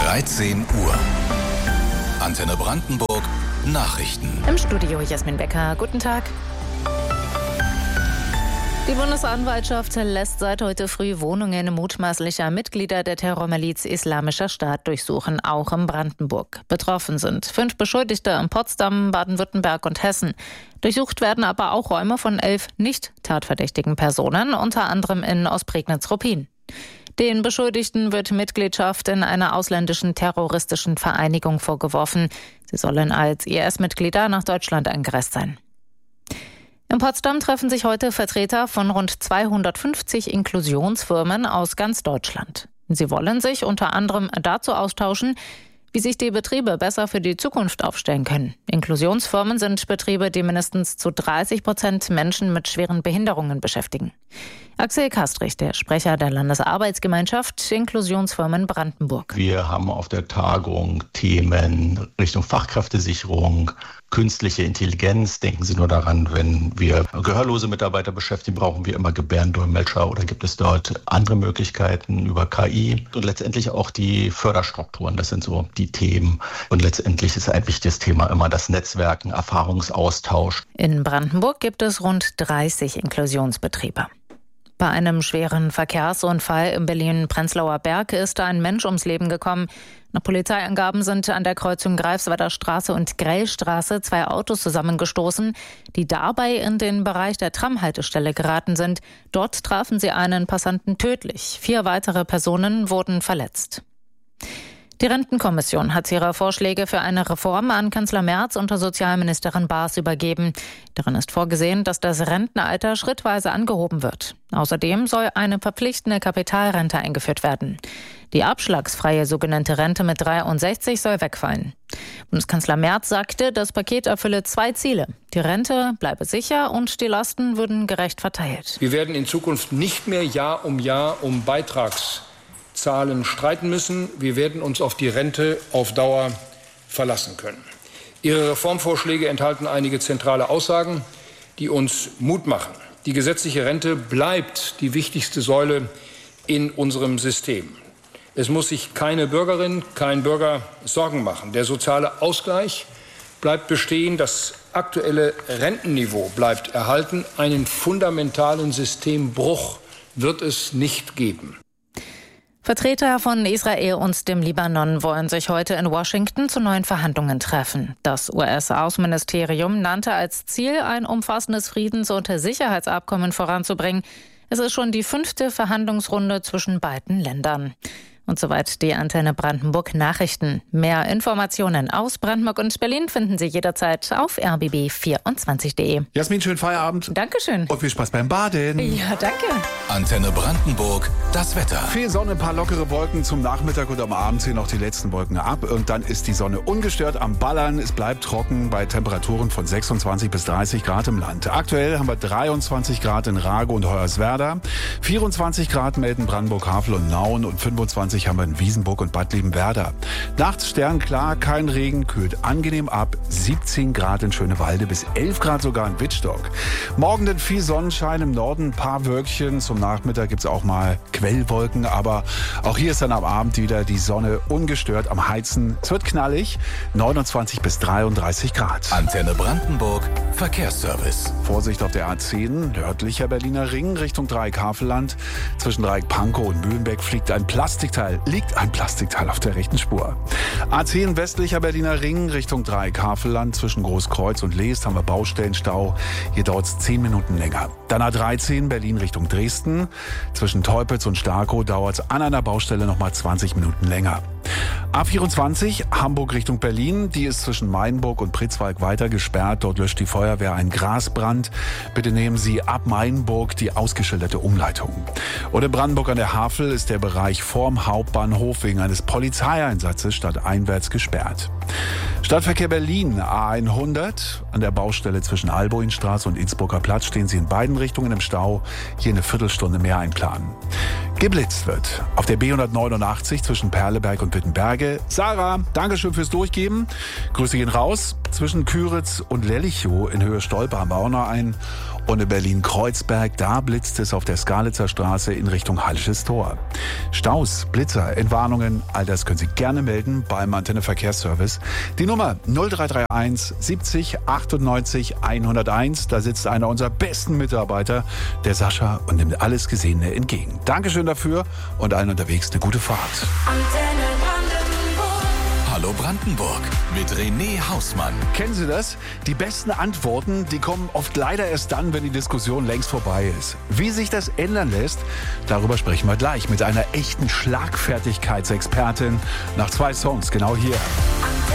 13 Uhr. Antenne Brandenburg Nachrichten. Im Studio Jasmin Becker. Guten Tag. Die Bundesanwaltschaft lässt seit heute früh Wohnungen mutmaßlicher Mitglieder der Terrormiliz Islamischer Staat durchsuchen, auch in Brandenburg. Betroffen sind 5 Beschuldigte in Potsdam, Baden-Württemberg und Hessen. Durchsucht werden aber auch Räume von 11 nicht tatverdächtigen Personen, unter anderem in Ostprignitz-Ruppin. Den Beschuldigten wird Mitgliedschaft in einer ausländischen terroristischen Vereinigung vorgeworfen. Sie sollen als IS-Mitglieder nach Deutschland eingereist sein. In Potsdam treffen sich heute Vertreter von rund 250 Inklusionsfirmen aus ganz Deutschland. Sie wollen sich unter anderem dazu austauschen, wie sich die Betriebe besser für die Zukunft aufstellen können. Inklusionsfirmen sind Betriebe, die mindestens zu 30% Menschen mit schweren Behinderungen beschäftigen. Axel Kastrich, der Sprecher der Landesarbeitsgemeinschaft Inklusionsfirmen Brandenburg. Wir haben auf der Tagung Themen Richtung Fachkräftesicherung, künstliche Intelligenz. Denken Sie nur daran, wenn wir gehörlose Mitarbeiter beschäftigen, brauchen wir immer Gebärdendolmetscher oder gibt es dort andere Möglichkeiten über KI? Und letztendlich auch die Förderstrukturen, das sind so die Themen. Und letztendlich ist ein wichtiges Thema immer das Netzwerken, Erfahrungsaustausch. In Brandenburg gibt es rund 30 Inklusionsbetriebe. Bei einem schweren Verkehrsunfall im Berlin-Prenzlauer Berg ist ein Mensch ums Leben gekommen. Nach Polizeiangaben sind an der Kreuzung Greifswalder Straße und Grellstraße 2 Autos zusammengestoßen, die dabei in den Bereich der Tramhaltestelle geraten sind. Dort trafen sie einen Passanten tödlich. 4 weitere Personen wurden verletzt. Die Rentenkommission hat ihre Vorschläge für eine Reform an Kanzler Merz und Sozialministerin Baas übergeben. Darin ist vorgesehen, dass das Rentenalter schrittweise angehoben wird. Außerdem soll eine verpflichtende Kapitalrente eingeführt werden. Die abschlagsfreie sogenannte Rente mit 63 soll wegfallen. Bundeskanzler Merz sagte, das Paket erfülle 2 Ziele. Die Rente bleibe sicher und die Lasten würden gerecht verteilt. Wir werden in Zukunft nicht mehr Jahr um Beitragszahlen streiten müssen. Wir werden uns auf die Rente auf Dauer verlassen können. Ihre Reformvorschläge enthalten einige zentrale Aussagen, die uns Mut machen. Die gesetzliche Rente bleibt die wichtigste Säule in unserem System. Es muss sich keine Bürgerin, kein Bürger Sorgen machen. Der soziale Ausgleich bleibt bestehen. Das aktuelle Rentenniveau bleibt erhalten. Einen fundamentalen Systembruch wird es nicht geben. Vertreter von Israel und dem Libanon wollen sich heute in Washington zu neuen Verhandlungen treffen. Das US-Außenministerium nannte als Ziel, ein umfassendes Friedens- und Sicherheitsabkommen voranzubringen. Es ist schon die 5. Verhandlungsrunde zwischen beiden Ländern. Und soweit die Antenne Brandenburg Nachrichten. Mehr Informationen aus Brandenburg und Berlin finden Sie jederzeit auf rbb24.de. Jasmin, schönen Feierabend. Dankeschön. Und viel Spaß beim Baden. Ja, danke. Antenne Brandenburg, das Wetter. Viel Sonne, ein paar lockere Wolken zum Nachmittag und am Abend ziehen noch die letzten Wolken ab. Und dann ist die Sonne ungestört am Ballern. Es bleibt trocken bei Temperaturen von 26 bis 30 Grad im Land. Aktuell haben wir 23 Grad in Rage und Hoyerswerda, 24 Grad melden Brandenburg, Havel und Nauen und 25 haben wir in Wiesenburg und Bad Liebenwerda. Nachts sternklar, kein Regen, kühlt angenehm ab, 17 Grad in Schönewalde bis 11 Grad sogar in Wittstock. Morgen dann viel Sonnenschein im Norden, ein paar Wölkchen. Zum Nachmittag gibt es auch mal Quellwolken, aber auch hier ist dann am Abend wieder die Sonne ungestört am Heizen. Es wird knallig, 29 bis 33 Grad. Antenne Brandenburg, Verkehrsservice. Vorsicht auf der A10, nördlicher Berliner Ring Richtung Dreieck Havelland. Zwischen Dreieck Pankow und Mühlenbeck liegt ein Plastikteil auf der rechten Spur. A10 westlicher Berliner Ring Richtung Dreieck Havelland. Zwischen Großkreuz und Leest haben wir Baustellenstau. Hier dauert es 10 Minuten länger. Dann A13 Berlin Richtung Dresden. Zwischen Teupitz und Starkow dauert es an einer Baustelle nochmal 20 Minuten länger. A24 Hamburg Richtung Berlin, die ist zwischen Mainburg und Pritzwalk weiter gesperrt. Dort löscht die Feuerwehr einen Grasbrand. Bitte nehmen Sie ab Mainburg die ausgeschilderte Umleitung. Und in Brandenburg an der Havel ist der Bereich vorm Hauptbahnhof wegen eines Polizeieinsatzes stadteinwärts gesperrt. Stadtverkehr Berlin, A100. An der Baustelle zwischen Alboinstraße und Innsbrucker Platz stehen Sie in beiden Richtungen im Stau. Hier eine Viertelstunde mehr einplanen. Geblitzt wird auf der B189 zwischen Perleberg und Wittenberge. Sarah, Dankeschön fürs Durchgeben. Grüße gehen raus. Zwischen Küritz und Lellichow in Höhe Stolpe haben wir auch noch einen Und in Berlin-Kreuzberg, da blitzt es auf der Skalitzer Straße in Richtung Hallisches Tor. Staus, Blitzer, Entwarnungen, all das können Sie gerne melden beim Antenne Verkehrsservice. Die Nummer 0331 70 98 101. Da sitzt einer unserer besten Mitarbeiter, der Sascha, und nimmt alles Gesehene entgegen. Dankeschön dafür und allen unterwegs eine gute Fahrt. Antenne Brandenburg. Hallo Brandenburg mit René Hausmann. Kennen Sie das? Die besten Antworten, die kommen oft leider erst dann, wenn die Diskussion längst vorbei ist. Wie sich das ändern lässt, darüber sprechen wir gleich mit einer echten Schlagfertigkeitsexpertin nach 2 Songs, genau hier.